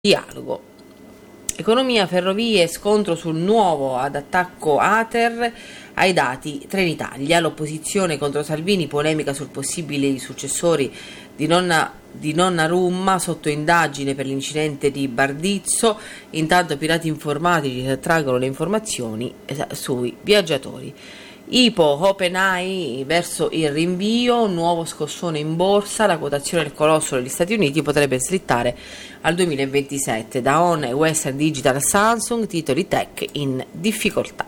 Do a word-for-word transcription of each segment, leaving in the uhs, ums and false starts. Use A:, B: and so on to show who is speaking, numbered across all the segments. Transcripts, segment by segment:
A: Dialogo. Economia, ferrovie, scontro sul nuovo ad attacco Ater ai dati Trenitalia, l'opposizione contro Salvini, polemica sul possibili successori di Nonna, di Donnarumma sotto indagine per l'incidente di Bardizzo, intanto pirati informatici traggono le informazioni sui viaggiatori. Ipo, OpenAI verso il rinvio, nuovo scossone in borsa, la quotazione del colosso degli Stati Uniti potrebbe slittare al duemilaventisette. Daon e Western Digital Samsung, titoli tech in difficoltà.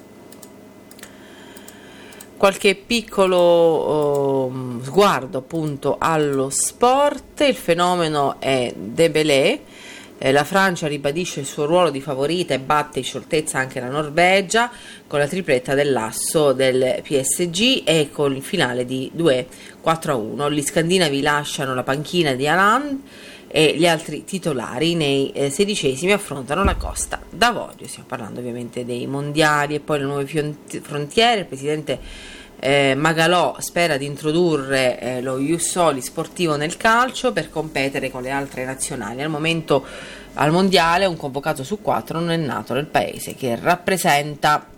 A: Qualche piccolo uh, sguardo appunto allo sport, il fenomeno è Dembélé. Eh, la Francia ribadisce il suo ruolo di favorita e batte in scioltezza anche la Norvegia con la tripletta dell'asso del P S G e con il finale di due quattro a uno. Gli scandinavi lasciano la panchina di Haaland e gli altri titolari nei eh, sedicesimi affrontano la Costa d'Avorio. Stiamo parlando ovviamente dei mondiali e poi le nuove fiont- frontiere. Il presidente Eh, Magalò spera di introdurre eh, lo Ius Soli sportivo nel calcio per competere con le altre nazionali. Al momento al mondiale un convocato su quattro non è nato nel paese che rappresenta.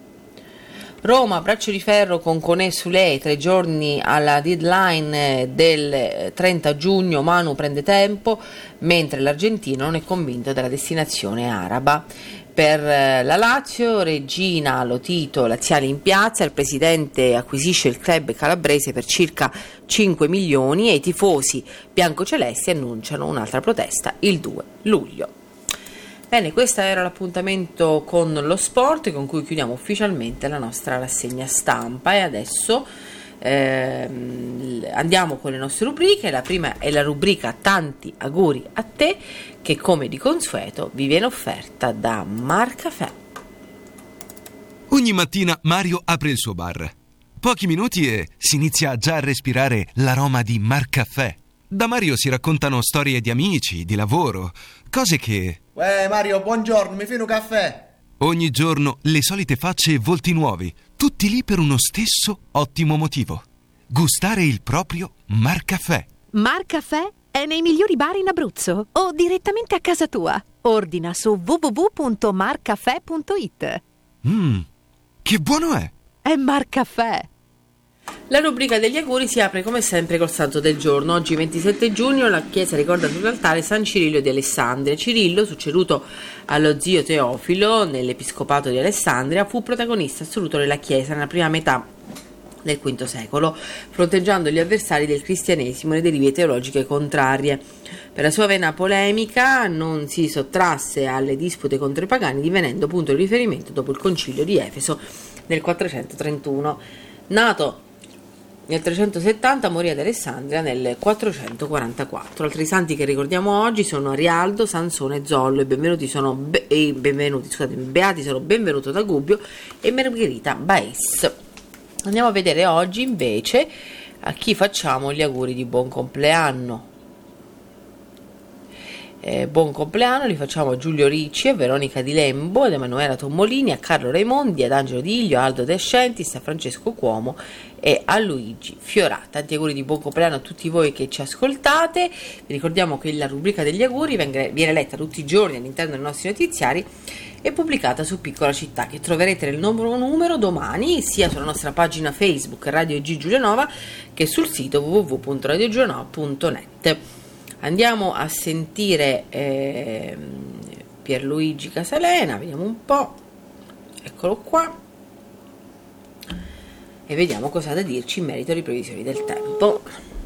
A: Roma, braccio di ferro con Koné Sule, tre giorni alla deadline del trenta giugno, Manu prende tempo, mentre l'argentino non è convinto della destinazione araba. Per la Lazio, Regina, Lotito, laziali in piazza, il presidente acquisisce il club calabrese per circa cinque milioni e i tifosi biancocelesti annunciano un'altra protesta il due luglio. Bene, questo era l'appuntamento con lo sport con cui chiudiamo ufficialmente la nostra rassegna stampa e adesso ehm, andiamo con le nostre rubriche. La prima è la rubrica Tanti auguri a te, che come di consueto vi viene offerta da Marcaffè.
B: Ogni mattina Mario apre il suo bar. Pochi minuti e si inizia già a respirare l'aroma di Marcaffè. Da Mario si raccontano storie di amici, di lavoro, cose che...
C: Uè Mario, buongiorno, mi fai un caffè?
B: Ogni giorno le solite facce e volti nuovi, tutti lì per uno stesso ottimo motivo. Gustare il proprio Marcaffè.
D: Marcaffè è nei migliori bar in Abruzzo o direttamente a casa tua. Ordina su w w w punto marcaffè punto i t.
B: Mmm, che buono è!
D: È Marcaffè.
A: La rubrica degli auguri si apre come sempre col santo del giorno. Oggi ventisette giugno la Chiesa ricorda sull'altare San Cirillo di Alessandria. Cirillo, succeduto allo zio Teofilo nell'episcopato di Alessandria, fu protagonista assoluto della Chiesa nella prima metà del quinto secolo, fronteggiando gli avversari del cristianesimo e le derive teologiche contrarie. Per la sua vena polemica non si sottrasse alle dispute contro i pagani, divenendo punto di riferimento dopo il concilio di Efeso nel quattrocentotrentuno. Nato nel trecentosettanta, morì ad Alessandria nel quattrocentoquarantaquattro. Altri santi che ricordiamo oggi sono Arialdo, Sansone e Zollo. I benvenuti sono be- e benvenuti, scusate, beati sono Benvenuto da Gubbio e Margherita Baes. Andiamo a vedere oggi invece a chi facciamo gli auguri di buon compleanno. Eh, buon compleanno li facciamo a Giulio Ricci, a Veronica Di Lembo, ad Emanuela Tommolini, a Carlo Raimondi, ad Angelo Diglio, a Aldo Descentis, a Francesco Cuomo e a Luigi Fiorata. Tanti auguri di buon compleanno a tutti voi che ci ascoltate. Vi ricordiamo che la rubrica degli auguri viene letta tutti i giorni all'interno dei nostri notiziari e pubblicata su Piccola Città, che troverete nel nuovo numero domani sia sulla nostra pagina Facebook Radio G Giulianova che sul sito w w w punto radio giulianova punto net. Andiamo a sentire eh, Pierluigi Casalena, vediamo un po', eccolo qua, e vediamo cosa ha da dirci in merito alle previsioni del tempo.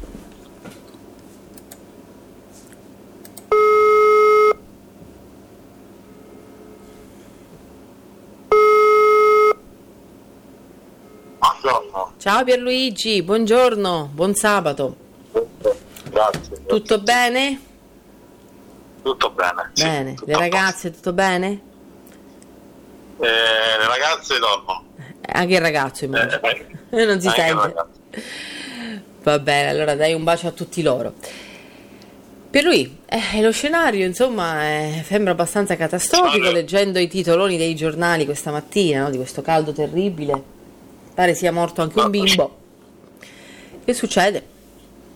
E: Buongiorno.
A: Ciao Pierluigi, buongiorno, buon sabato.
E: Grazie.
A: Tutto bene?
E: Tutto bene.
A: Bene.
E: Sì, tutto
A: Le ragazze tutto bene?
E: Eh, le ragazze dormono.
A: Anche il ragazzo immagino.
E: Eh,
A: Eh, non si
E: anche
A: sente. Va bene, allora dai un bacio a tutti loro. Per lui eh, lo scenario insomma eh, sembra abbastanza catastrofico.
E: Ciao.
A: Leggendo i titoloni dei giornali questa mattina, no, di questo caldo terribile, pare sia morto anche un bimbo. Che succede?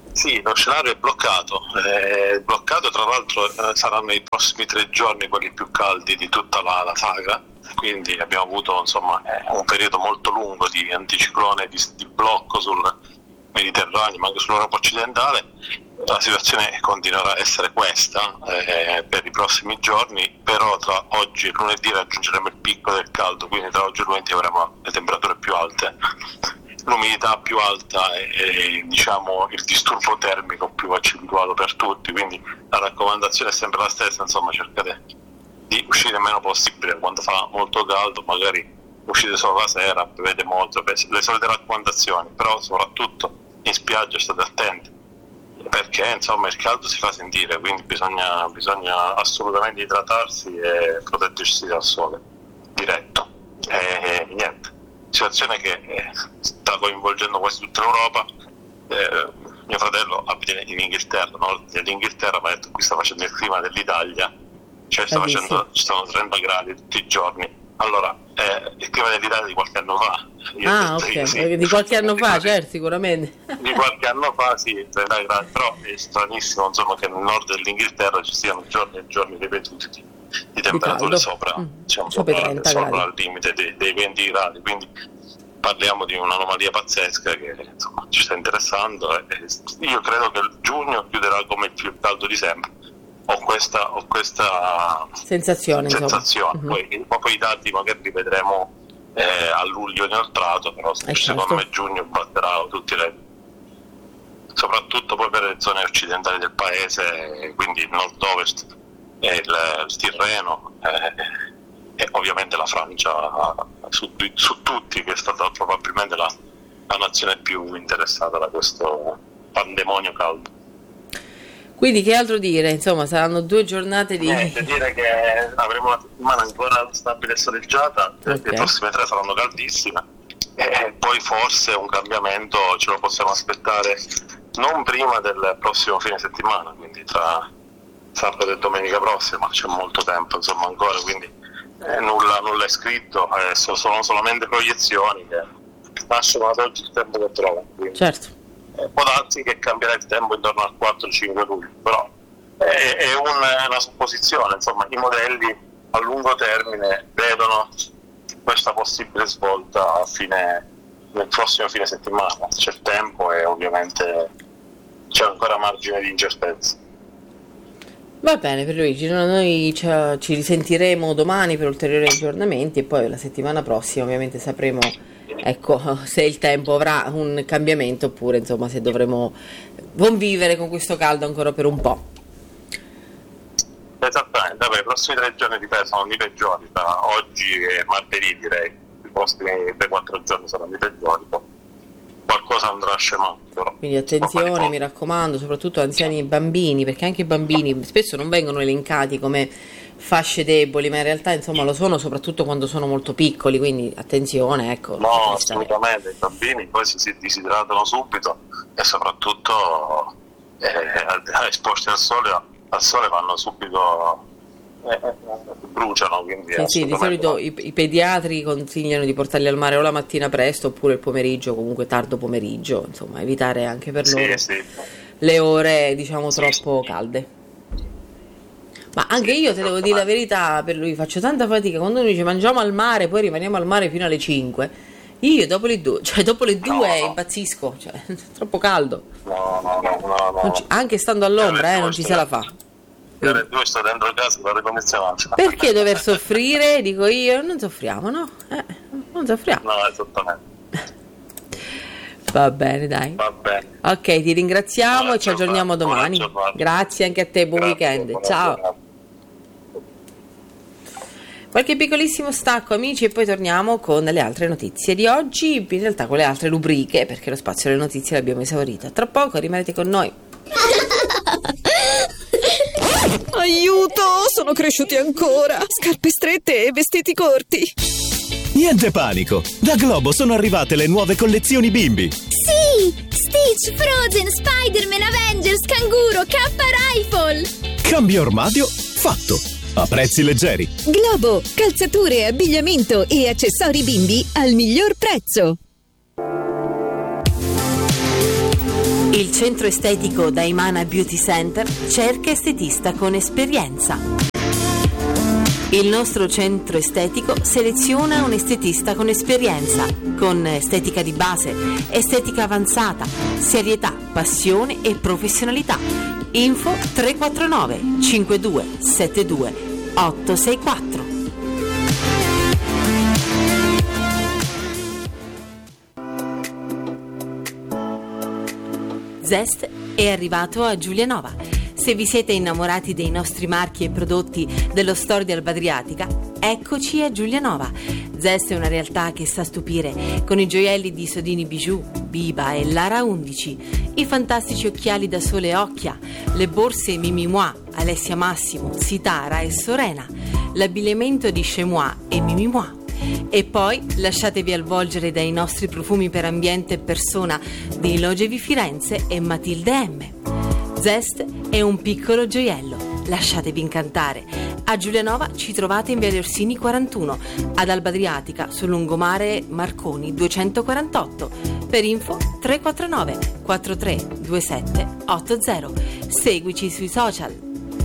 E: Sì, lo scenario è bloccato, è bloccato tra l'altro eh, saranno i prossimi tre giorni quelli più caldi di tutta la, la saga, quindi abbiamo avuto insomma eh, un periodo molto lungo di anticiclone, di, di blocco sul Mediterraneo ma anche sull'Europa occidentale. La situazione continuerà a essere questa eh, per i prossimi giorni, però tra oggi e lunedì raggiungeremo il picco del caldo, quindi tra oggi e lunedì avremo le temperature più alte, l'umidità più alta e, e diciamo il disturbo termico più accentuato per tutti, quindi la raccomandazione è sempre la stessa, insomma cercate di uscire il meno possibile quando fa molto caldo, magari uscite solo la sera, bevete molto, le solite raccomandazioni, però soprattutto in spiaggia state attenti perché insomma il caldo si fa sentire, quindi bisogna, bisogna assolutamente idratarsi e proteggersi dal sole diretto e, e niente. Situazione che eh, sta coinvolgendo quasi tutta l'Europa. Eh, mio fratello abita in Inghilterra, nord dell'Inghilterra, mi ha detto qui sta facendo il clima dell'Italia, cioè sta facendo, ci sono trenta gradi tutti i giorni. Allora, eh, il clima dell'Italia di qualche anno fa. Io
A: ah, ok, sì, di qualche anno fa, così, certo, sicuramente.
E: Di qualche anno fa, sì, trenta gradi, però è stranissimo insomma che nel nord dell'Inghilterra ci siano giorni e giorni ripetuti di, di temperature
A: di
E: sopra,
A: mm,
E: diciamo, sopra, sopra il limite dei, dei venti gradi, quindi parliamo di un'anomalia pazzesca che insomma ci sta interessando e, e io credo che il giugno chiuderà come il più caldo di sempre. Ho questa, ho questa
A: sensazione,
E: sensazione.
A: Mm-hmm.
E: Poi, poi i dati magari li vedremo eh, a luglio inoltrato, però eh, secondo certo. me giugno batterà tutti le, soprattutto poi per le zone occidentali del paese, quindi il nord-ovest e il, il Tirreno eh, e ovviamente la Francia su, su tutti, che è stata probabilmente la, la nazione più interessata da questo pandemonio caldo.
A: Quindi che altro dire? Insomma, saranno due giornate di...
E: Niente, dire che avremo una settimana ancora stabile e soleggiata, okay. Le prossime tre saranno caldissime e poi forse un cambiamento ce lo possiamo aspettare non prima del prossimo fine settimana, quindi tra sabato e domenica prossima, c'è molto tempo insomma ancora, quindi eh, nulla, nulla è scritto, eh, sono solamente proiezioni che lasciano ad oggi il tempo che trova. Quindi.
A: Certo.
E: Può darsi che cambierà il tempo intorno al quattro cinque luglio, però è, è, un, è una supposizione, insomma i modelli a lungo termine vedono questa possibile svolta a fine, nel prossimo fine settimana, c'è tempo e ovviamente c'è ancora margine di incertezza.
A: Va bene per Luigi, noi ci, ci risentiremo domani per ulteriori aggiornamenti e poi la settimana prossima ovviamente sapremo, ecco, se il tempo avrà un cambiamento oppure insomma se dovremo convivere con questo caldo ancora per un po'.
E: Esattamente, vabbè, i prossimi tre giorni ripeto sono i peggiori, da oggi e martedì direi, i prossimi tre quattro giorni saranno i peggiori, qualcosa andrà scemando.
A: Quindi attenzione, mi raccomando, soprattutto anziani e bambini, perché anche i bambini spesso non vengono elencati come fasce deboli, ma in realtà insomma lo sono soprattutto quando sono molto piccoli, quindi attenzione, ecco.
E: No, assolutamente, i bambini poi si, si disidratano subito e soprattutto eh, esposti al sole, al sole vanno subito, eh, bruciano, quindi
A: sì, sì, di solito i, i pediatri consigliano di portarli al mare o la mattina presto oppure il pomeriggio, comunque tardo pomeriggio, insomma evitare anche per loro
E: sì, sì.
A: le ore diciamo
E: sì,
A: troppo
E: sì.
A: calde. Ma anche io, te devo dire la verità, per lui faccio tanta fatica quando uno dice mangiamo al mare, poi rimaniamo al mare fino alle cinque. Io dopo le due, cioè dopo le due no, no. impazzisco, cioè è troppo caldo.
E: No, no, no, no, no.
A: Ci, anche stando all'ombra, eh, non ci se la fa.
E: Le due sto dentro casa con le condizionate.
A: Perché dover soffrire? Dico io, non soffriamo, no? Eh, non soffriamo.
E: No, esattamente.
A: Va bene, dai.
E: Va bene.
A: Ok, ti ringraziamo buona e ci aggiorniamo
E: giornata.
A: domani. Grazie anche a te, buon
E: Grazie,
A: weekend. Ciao.
E: Giornata.
A: Qualche piccolissimo stacco, amici, e poi torniamo con le altre notizie di oggi, in realtà con le altre rubriche, perché lo spazio delle notizie l'abbiamo esaurito. Tra poco rimanete con noi.
F: Aiuto, sono cresciuti ancora. Scarpe strette e vestiti corti.
G: Niente panico, da Globo sono arrivate le nuove collezioni bimbi.
H: Sì, Stitch, Frozen, Spider-Man, Avengers, Canguro, K Rifle.
G: Cambio armadio fatto, a prezzi leggeri.
F: Globo, calzature, abbigliamento e accessori bimbi al miglior prezzo.
A: Il centro estetico Daimana Beauty Center cerca estetista con esperienza. Il nostro centro estetico seleziona un estetista con esperienza, con estetica di base, estetica avanzata, serietà, passione e professionalità. Info tre quattro nove cinque due sette due otto sei quattro. Zest è arrivato a Giulianova. Se vi siete innamorati dei nostri marchi e prodotti dello store di Alba Adriatica, eccoci a Giulianova. Zest è una realtà che sa stupire, con i gioielli di Sodini Bijou, Biba e Lara undici, i fantastici occhiali da sole Occhia, le borse Mimi Moi, Alessia Massimo, Sitara e Sorena, l'abbigliamento di Chez Moi e Mimi Moi. E poi lasciatevi avvolgere dai nostri profumi per ambiente e persona di Logevi Firenze e Matilde M. Zest è un piccolo gioiello, lasciatevi incantare. A Giulianova ci trovate in Viale Orsini quarantuno, ad Alba Adriatica sul lungomare Marconi duecentoquarantotto. Per info tre quattro nove quattro tre due sette otto zero. Seguici sui social.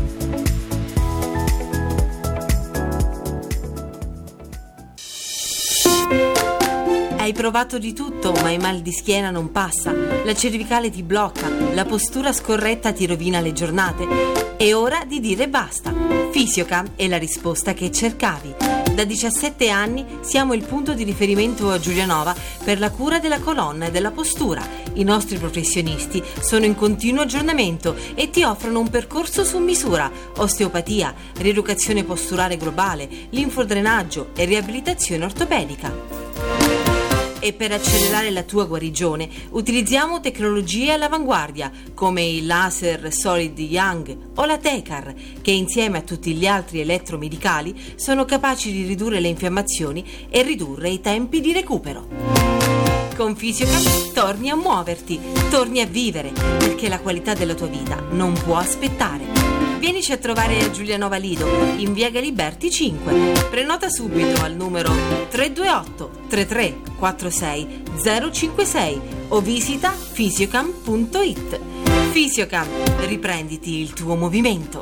A: Hai provato di tutto, ma il mal di schiena non passa, la cervicale ti blocca, la postura scorretta ti rovina le giornate. È ora di dire basta. Fisiocam è la risposta che cercavi. Da diciassette anni siamo il punto di riferimento a Giulianova per la cura della colonna e della postura. I nostri professionisti sono in continuo aggiornamento e ti offrono un percorso su misura: osteopatia, rieducazione posturale globale, linfodrenaggio e riabilitazione ortopedica. E per accelerare la tua guarigione utilizziamo tecnologie all'avanguardia come il laser Solid Young o la Tecar, che insieme a tutti gli altri elettromedicali sono capaci di ridurre le infiammazioni e ridurre i tempi di recupero. Con Fisiocam torni a muoverti, torni a vivere, perché la qualità della tua vita non può aspettare. Vienici a trovare a Giulianova Lido, in via Galiberti cinque. Prenota subito al numero tre due otto tre tre quattro sei zero cinque sei o visita fisiocam punto it. Fisiocam, riprenditi il tuo movimento.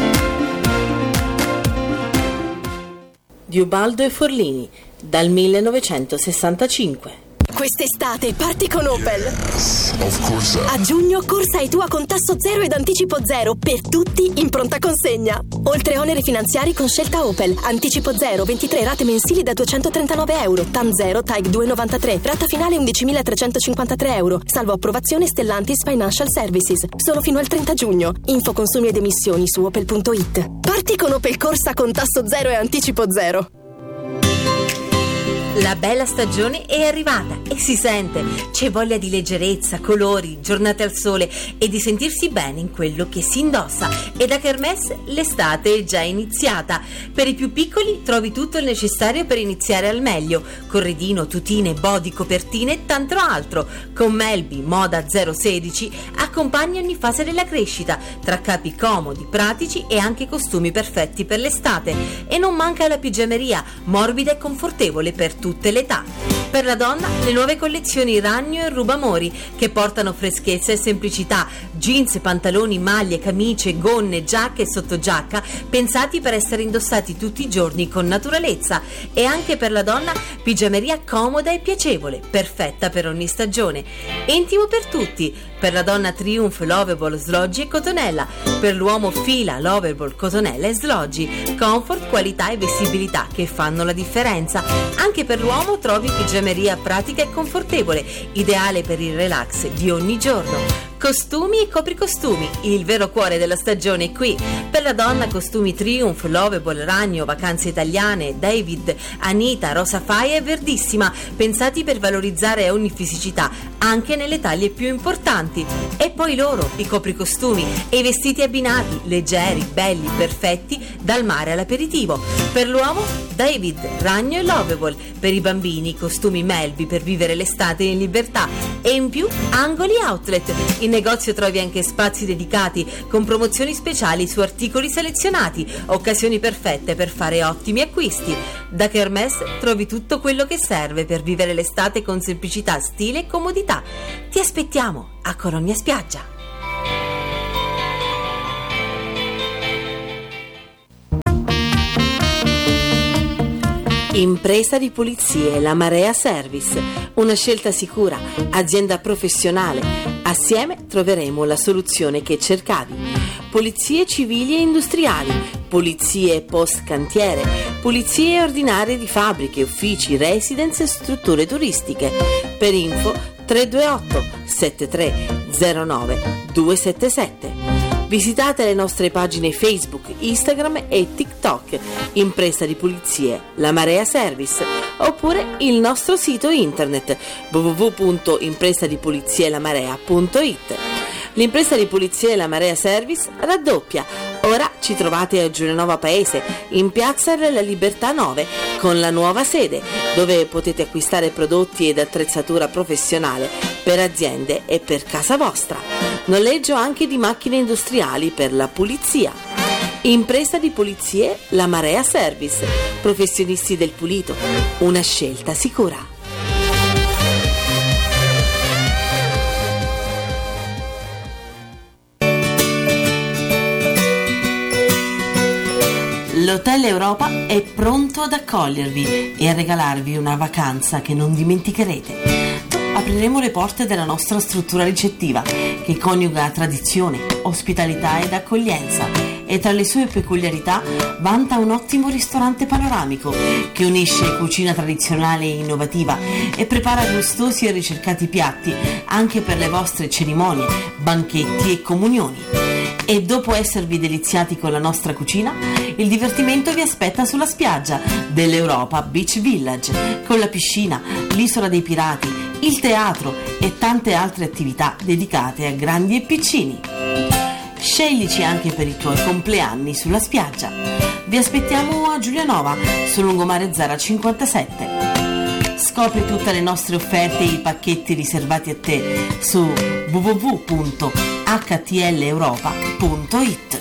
A: Di Ubaldo e Forlini, dal millenovecentosessantacinque.
I: Quest'estate parti con Opel. A giugno corsa e tua con tasso zero ed anticipo zero per tutti in pronta consegna. Oltre oneri finanziari con scelta Opel. Anticipo zero, ventitré rate mensili da duecentotrentanove euro. T A N zero, T A I C due virgola novantatré. Rata finale undicimilatrecentocinquantatré euro. Salvo approvazione Stellantis Financial Services. Solo fino al trenta giugno. Info consumi ed emissioni su opel punto it. Parti con Opel corsa con tasso zero e anticipo zero.
A: La bella stagione è arrivata e si sente. C'è voglia di leggerezza, colori, giornate al sole e di sentirsi bene in quello che si indossa. E da Kermesse l'estate è già iniziata. Per i più piccoli trovi tutto il necessario per iniziare al meglio: corredino, tutine, body, copertine e tanto altro. Con Melby Moda zero sedici accompagni ogni fase della crescita, tra capi comodi, pratici e anche costumi perfetti per l'estate. E non manca la pigiameria, morbida e confortevole per tutte le età. Per la donna le nuove collezioni Ragno e Rubamori, che portano freschezza e semplicità: jeans, pantaloni, maglie, camicie, gonne, giacche e sottogiacca pensati per essere indossati tutti i giorni con naturalezza. E anche per la donna pigiameria comoda e piacevole, perfetta per ogni stagione. Intimo per tutti: per la donna Triumph, Lovable, Sloggi e Cotonella; per l'uomo Fila, Lovable, Cotonella e Sloggi. Comfort, qualità e vestibilità che fanno la differenza. Anche per l'uomo trovi pigiameria pratica e confortevole, ideale per il relax di ogni giorno. Costumi e copricostumi, il vero cuore della stagione è qui. Per la donna costumi Triumph, Lovable, Ragno, Vacanze Italiane, David, Anita, Rosa Faia e Verdissima, pensati per valorizzare ogni fisicità, anche nelle taglie più importanti. E poi loro, i copricostumi e i vestiti abbinati, leggeri, belli, perfetti, dal mare all'aperitivo. Per l'uomo David, Ragno e Lovable. Per i bambini costumi Melby per vivere l'estate in libertà. E in più Angoli Outlet. In negozio trovi anche spazi dedicati con promozioni speciali su articoli selezionati, occasioni perfette per fare ottimi acquisti. Da Kermesse trovi tutto quello che serve per vivere l'estate con semplicità, stile e comodità. Ti aspettiamo! a Colonia Spiaggia. Impresa di pulizie La Marea Service, una scelta sicura, azienda professionale. Assieme troveremo la soluzione che cercavi. Pulizie civili e industriali, pulizie post cantiere, pulizie ordinarie di fabbriche, uffici, residence e strutture turistiche. Per info tre due otto sette tre zero nove due sette sette. Visitate le nostre pagine Facebook, Instagram e TikTok, Impresa di Pulizie La Marea Service, oppure il nostro sito internet w w w punto impresa di pulizie la marea punto i t. L'Impresa di Pulizie La Marea Service raddoppia. Ora ci trovate a Giulianova Paese, in Piazza della Libertà nove, con la nuova sede, dove potete acquistare prodotti ed attrezzatura professionale per aziende e per casa vostra. Noleggio anche di macchine industriali per la pulizia. Impresa di Pulizie La Marea Service, professionisti del pulito, una scelta sicura. L'Hotel Europa è pronto ad accogliervi e a regalarvi una vacanza che non dimenticherete. Apriremo le porte della nostra struttura ricettiva, che coniuga tradizione, ospitalità ed accoglienza, e tra le sue peculiarità vanta un ottimo ristorante panoramico che unisce cucina tradizionale e innovativa e prepara gustosi e ricercati piatti anche per le vostre cerimonie, banchetti e comunioni. E dopo esservi deliziati con la nostra cucina, il divertimento vi aspetta sulla spiaggia dell'Europa Beach Village, con la piscina, l'isola dei pirati, il teatro e tante altre attività dedicate a grandi e piccini. Sceglici anche per i tuoi compleanni sulla spiaggia. Vi aspettiamo a Giulianova, su Lungomare Zara cinquantasette. Scopri tutte le nostre offerte e i pacchetti riservati a te su w w w punto h t l europa punto i t.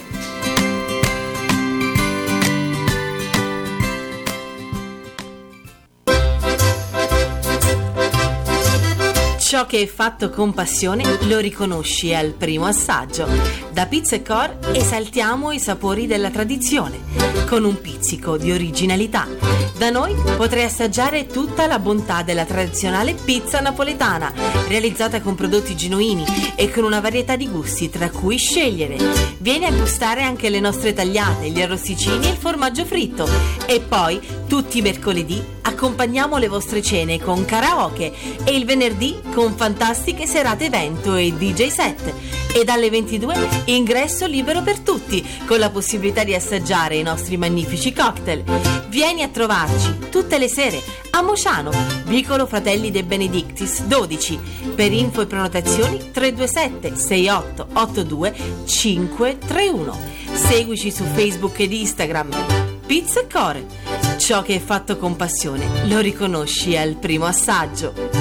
A: Ciò che è fatto con passione lo riconosci al primo assaggio. Da Pizza e Core esaltiamo i sapori della tradizione, con un pizzico di originalità. Da noi potrai assaggiare tutta la bontà della tradizionale pizza napoletana, realizzata con prodotti genuini e con una varietà di gusti tra cui scegliere. Vieni a gustare anche le nostre tagliate, gli arrosticini e il formaggio fritto. E poi, tutti i mercoledì, accompagniamo le vostre cene con karaoke e il venerdì con fantastiche serate evento e D J set. E dalle ventidue ingresso libero per tutti, con la possibilità di assaggiare i nostri magnifici cocktail. Vieni a trovarci tutte le sere a Mociano, vicolo Fratelli De Benedictis dodici. Per info e prenotazioni tre due sette sei otto otto due cinque tre uno. Seguici su Facebook ed Instagram. Pizza e Core. Ciò che è fatto con passione lo riconosci al primo assaggio.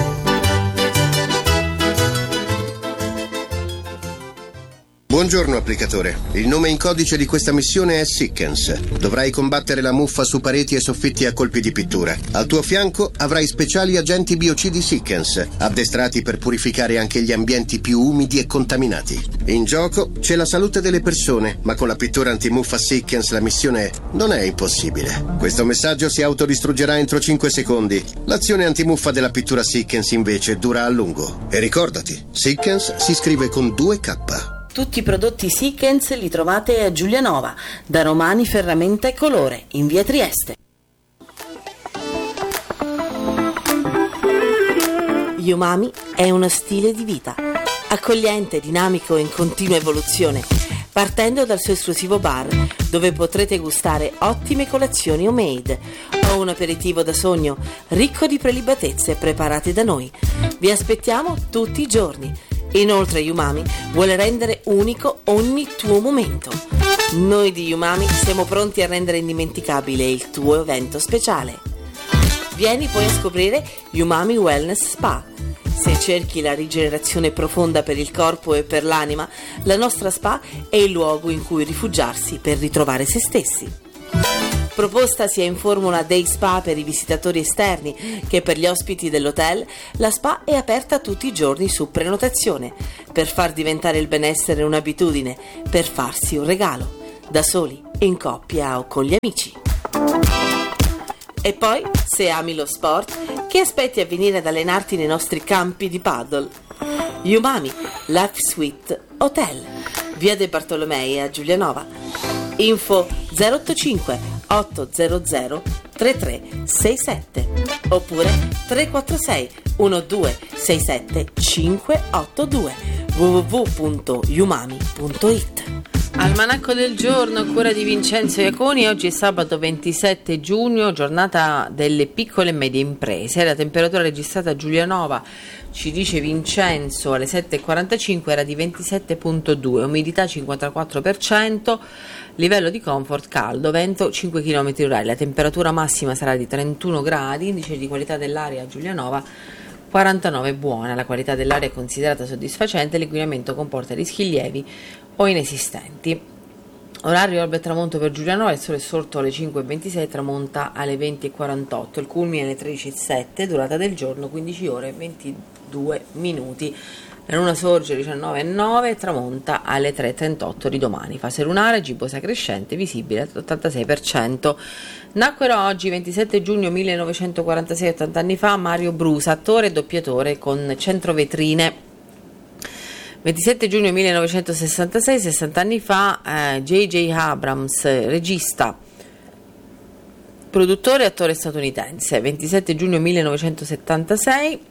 J: Buongiorno applicatore, il nome in codice di questa missione è Sickens. Dovrai combattere la muffa su pareti e soffitti a colpi di pittura. Al tuo fianco avrai speciali agenti biocidi Sickens, addestrati per purificare anche gli ambienti più umidi e contaminati. In gioco c'è la salute delle persone, ma con la pittura antimuffa Sickens la missione non è impossibile. Questo messaggio si autodistruggerà entro cinque secondi. L'azione antimuffa della pittura Sickens invece dura a lungo. E ricordati, Sickens si scrive con due K.
A: Tutti i prodotti Sickens li trovate a Giulianova, da Romani Ferramenta e Colore, in via Trieste. Umami è uno stile di vita, accogliente, dinamico e in continua evoluzione, partendo dal suo esclusivo bar, dove potrete gustare ottime colazioni homemade o un aperitivo da sogno, ricco di prelibatezze preparate da noi. Vi aspettiamo tutti i giorni. Inoltre Umami vuole rendere unico ogni tuo momento. Noi di Umami siamo pronti a rendere indimenticabile il tuo evento speciale. Vieni poi a scoprire Umami Wellness Spa. Se cerchi la rigenerazione profonda per il corpo e per l'anima, la nostra spa è il luogo in cui rifugiarsi per ritrovare se stessi. Proposta sia in formula day spa per i visitatori esterni che per gli ospiti dell'hotel, la spa è aperta tutti i giorni su prenotazione, per far diventare il benessere un'abitudine, per farsi un regalo, da soli, in coppia o con gli amici. E poi, se ami lo sport, che aspetti a venire ad allenarti nei nostri campi di paddle? Umami Life Suite Hotel, via De Bartolomei a Giulianova. Info zero otto cinque otto zero zero tre tre sei sette oppure tre quattro sei uno due sei sette cinque otto due w w w punto umami punto it. Almanacco del giorno a cura di Vincenzo Iaconi. Oggi è sabato ventisette giugno, giornata delle piccole e medie imprese. La temperatura registrata a Giulianova, ci dice Vincenzo, alle sette e quarantacinque era di ventisette virgola due, umidità cinquantaquattro per cento, livello di comfort caldo, vento cinque chilometri orari. La temperatura massima sarà di trentuno gradi, indice di qualità dell'aria a Giulianova quarantanove, buona. La qualità dell'aria è considerata soddisfacente, l'inquinamento comporta rischi lievi o inesistenti. Orario alba e tramonto per Giulianova, il sole è sorto alle cinque e ventisei, tramonta alle venti e quarantotto, il culmine alle tredici e sette, durata del giorno quindici ore e ventidue minuti. La luna sorge alle diciannove e nove, tramonta alle tre e trentotto di domani. Fase lunare, gibbiosa crescente, visibile all'ottantasei per cento. Nacquero oggi, ventisette giugno millenovecentoquarantasei, ottanta anni fa, Mario Brusa, attore e doppiatore con Centrovetrine. ventisette giugno millenovecentosessantasei, sessanta anni fa, eh, J J Abrams, regista, produttore e attore statunitense. ventisette giugno millenovecentosettantasei,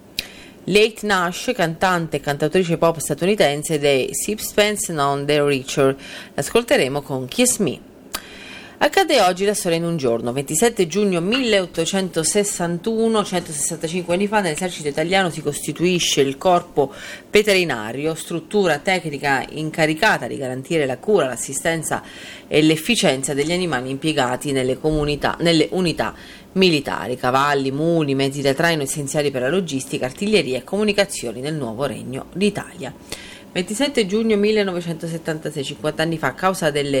A: Late Nash, cantante e cantautrice pop statunitense dei Sixpence None the Richer. L'ascolteremo con Kiss Me. Accade oggi la storia in un giorno. ventisette giugno milleottocentosessantuno, centosessantacinque anni fa, nell'esercito italiano si costituisce il corpo veterinario, struttura tecnica incaricata di garantire la cura, l'assistenza e l'efficienza degli animali impiegati nelle comunità, nelle unità militari, cavalli, muli, mezzi da traino essenziali per la logistica, artiglieria e comunicazioni nel nuovo Regno d'Italia. ventisette giugno millenovecentosettantasei, cinquanta anni fa, a causa delle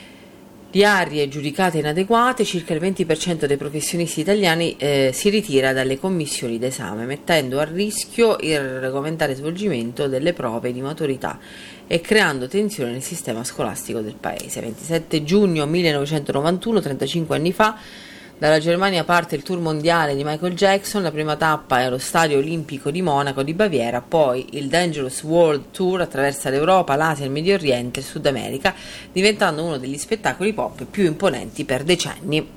A: diarie giudicate inadeguate, circa il venti per cento dei professionisti italiani eh, si ritira dalle commissioni d'esame, mettendo a rischio il regolamentare svolgimento delle prove di maturità e creando tensione nel sistema scolastico del paese. ventisette giugno millenovecentonovantuno, trentacinque anni fa, dalla Germania parte il tour mondiale di Michael Jackson. La prima tappa è allo Stadio Olimpico di Monaco di Baviera, poi il Dangerous World Tour attraversa l'Europa, l'Asia, il Medio Oriente e il Sud America, diventando uno degli spettacoli pop più imponenti per decenni.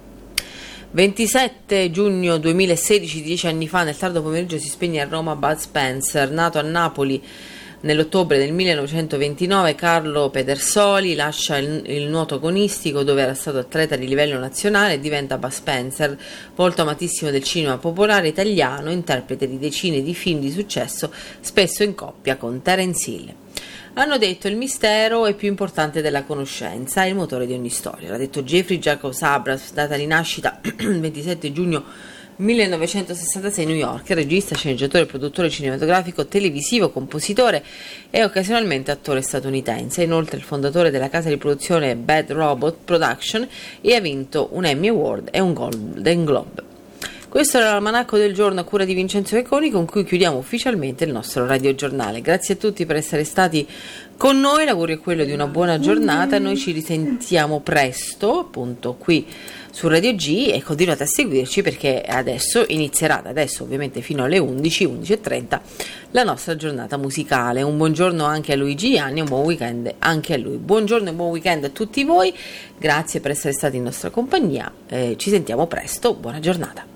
A: ventisette giugno duemilasedici, dieci anni fa, nel tardo pomeriggio si spegne a Roma Bud Spencer. Nato a Napoli nell'ottobre del millenovecentoventinove, Carlo Pedersoli lascia il, il nuoto agonistico, dove era stato atleta di livello nazionale, e diventa Bud Spencer, volto amatissimo del cinema popolare italiano, interprete di decine di film di successo, spesso in coppia con Terence Hill. Hanno detto: il mistero è più importante della conoscenza, è il motore di ogni storia. L'ha detto Jeffrey Jacobs Abrams, data di nascita ventisette giugno millenovecentosessantasei, New York, regista, sceneggiatore, produttore cinematografico, televisivo, compositore e occasionalmente attore statunitense. È inoltre il fondatore della casa di produzione Bad Robot Production e ha vinto un Emmy Award e un Golden Globe. Questo era l'almanacco del giorno a cura di Vincenzo Iaconi, con cui chiudiamo ufficialmente il nostro radiogiornale. Grazie a tutti per essere stati con noi, l'augurio è quello di una buona giornata. Noi ci risentiamo presto, appunto, qui su Radio G, e continuate a seguirci, perché adesso inizierà, da adesso ovviamente fino alle undici, undici e trenta, la nostra giornata musicale. Un buongiorno anche a Luigi Ianni, un buon weekend anche a lui. Buongiorno e buon weekend a tutti voi, grazie per essere stati in nostra compagnia, eh, ci sentiamo presto, buona giornata.